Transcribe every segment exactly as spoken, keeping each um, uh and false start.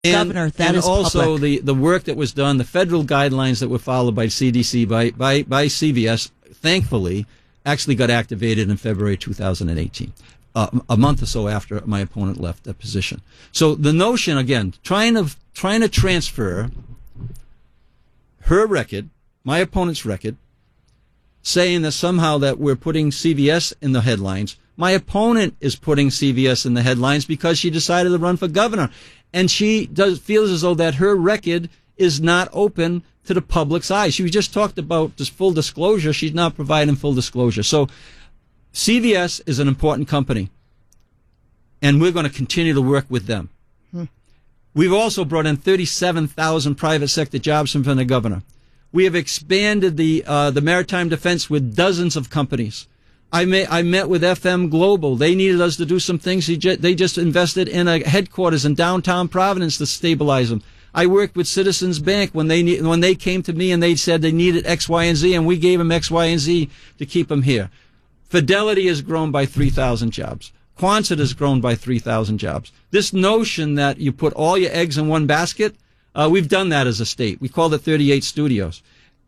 And, Governor, that and is also public. the, the work that was done, the federal guidelines that were followed by C D C, by, by, by C V S, thankfully, actually got activated in February two thousand eighteen, uh, a month or so after my opponent left that position. So the notion, again, trying to, trying to transfer her record, my opponent's record, saying that somehow that we're putting C V S in the headlines. My opponent is putting C V S in the headlines because she decided to run for governor. And she does feels as though that her record is not open to the public's eyes. She just talked about this full disclosure. She's not providing full disclosure. So C V S is an important company, and we're going to continue to work with them. Hmm. We've also brought in thirty-seven thousand private sector jobs from the governor. We have expanded the uh, the maritime defense with dozens of companies. I, may, I met with F M Global. They needed us to do some things. They just invested in a headquarters in downtown Providence to stabilize them. I worked with Citizens Bank when they when they came to me and they said they needed X, Y, and Z, and we gave them X, Y, and Z to keep them here. Fidelity has grown by three thousand jobs. Quonset has grown by three thousand jobs. This notion that you put all your eggs in one basket, uh, we've done that as a state. We called it thirty-eight studios.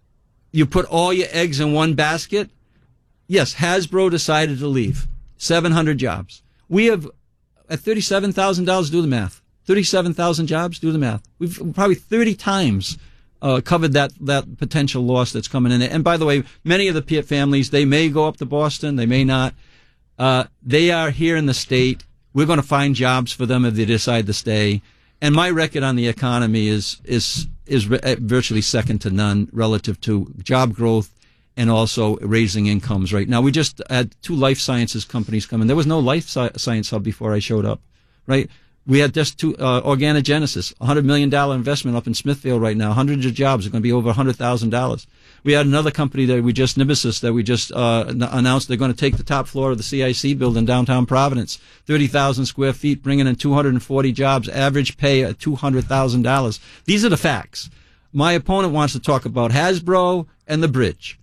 You put all your eggs in one basket. Yes, Hasbro decided to leave. seven hundred jobs. We have, at thirty-seven thousand dollars, do the math. thirty-seven thousand jobs, do the math. We've probably thirty times uh, covered that, that potential loss that's coming in. And by the way, many of the Pitt families, they may go up to Boston, they may not. Uh, they are here in the state. We're going to find jobs for them if they decide to stay. And my record on the economy is, is, is virtually second to none relative to job growth and also raising incomes right now. We just had two life sciences companies come in. There was no life science hub before I showed up, right? We had just two, uh, Organogenesis, one hundred million dollars investment up in Smithfield right now. Hundreds of jobs are going to be over one hundred thousand dollars. We had another company that we just, Nibisys, that we just uh, announced they're going to take the top floor of the C I C building downtown Providence, thirty thousand square feet, bringing in two hundred forty jobs, average pay at two hundred thousand dollars. These are the facts. My opponent wants to talk about Hasbro and the bridge.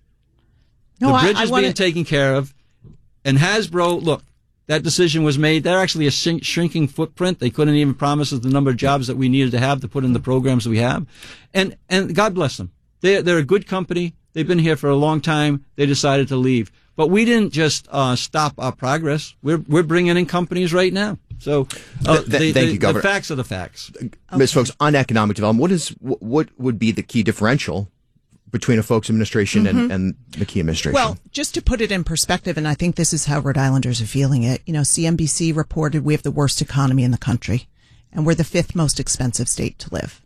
No, the bridge I, I is wanna... being taken care of. And Hasbro, look, that decision was made. They're actually a shrink, shrinking footprint. They couldn't even promise us the number of jobs that we needed to have to put in the programs we have. And and God bless them. They're, they're a good company. They've been here for a long time. They decided to leave. But we didn't just uh, stop our progress. We're we're bringing in companies right now. So uh, th- th- the, thank the, you, Governor. The facts are the facts. Okay. Miz Folks, on economic development, what is what would be the key differential between a Folks administration mm-hmm. and, and the Key administration? Well, just to put it in perspective, and I think this is how Rhode Islanders are feeling it, you know, C N B C reported we have the worst economy in the country, and we're the fifth most expensive state to live.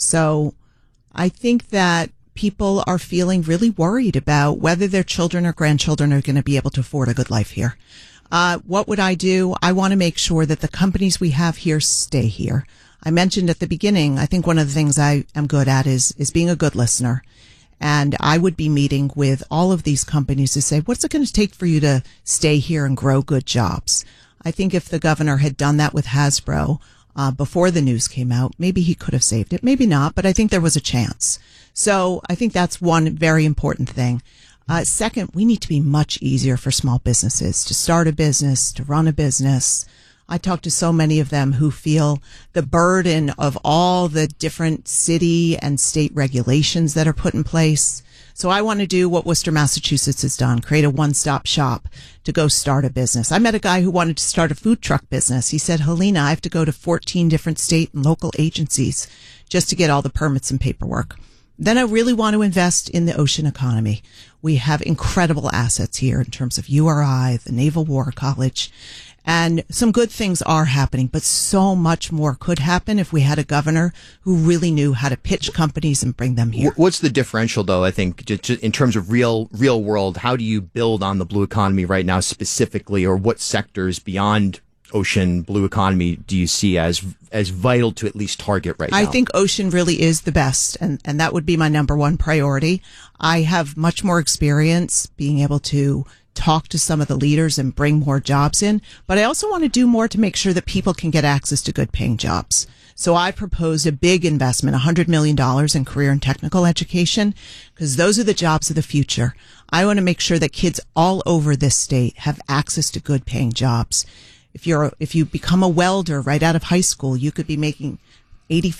So I think that people are feeling really worried about whether their children or grandchildren are going to be able to afford a good life here. Uh, what would I do? I want to make sure that the companies we have here stay here. I mentioned at the beginning, I think one of the things I am good at is, is being a good listener. And I would be meeting with all of these companies to say, what's it going to take for you to stay here and grow good jobs? I think if the governor had done that with Hasbro uh, before the news came out, maybe he could have saved it. Maybe not, but I think there was a chance. So I think that's one very important thing. Uh, second, we need to be much easier for small businesses to start a business, to run a business. I talk to so many of them who feel the burden of all the different city and state regulations that are put in place. So I want to do what Worcester, Massachusetts has done, create a one-stop shop to go start a business. I met a guy who wanted to start a food truck business. He said, Helena, I have to go to fourteen different state and local agencies just to get all the permits and paperwork. Then I really want to invest in the ocean economy. We have incredible assets here in terms of U R I, the Naval War College. And some good things are happening, but so much more could happen if we had a governor who really knew how to pitch companies and bring them here. What's the differential, though, I think, in terms of real real world? How do you build on the blue economy right now specifically, or what sectors beyond ocean blue economy do you see as as vital to at least target right now? I think ocean really is the best, and, and that would be my number one priority. I have much more experience being able to talk to some of the leaders and bring more jobs in, but I also want to do more to make sure that people can get access to good paying jobs. So I proposed a big investment, one hundred million dollars in career and technical education, because those are the jobs of the future. I want to make sure that kids all over this state have access to good paying jobs. If you're, if you become a welder right out of high school, you could be making eighty